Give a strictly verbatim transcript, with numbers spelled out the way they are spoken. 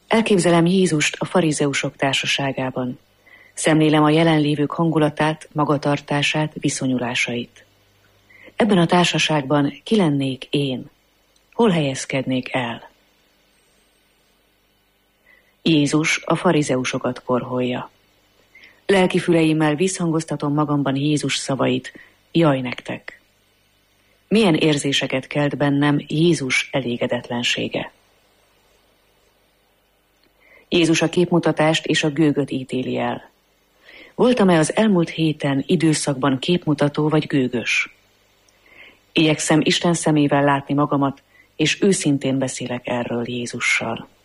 Elképzelem Jézust a farizeusok társaságában. Szemlélem a jelenlévők hangulatát, magatartását, viszonyulásait. Ebben a társaságban ki lennék én? Hol helyezkednék el? Jézus a farizeusokat korholja. Lelki füleimmel visszhangoztatom magamban Jézus szavait, jaj nektek! Milyen érzéseket kelt bennem Jézus elégedetlensége? Jézus a képmutatást és a gőgöt ítéli el. Voltam-e az elmúlt héten, időszakban képmutató vagy gőgös? Igyekszem Isten szemével látni magamat, és őszintén beszélek erről Jézussal.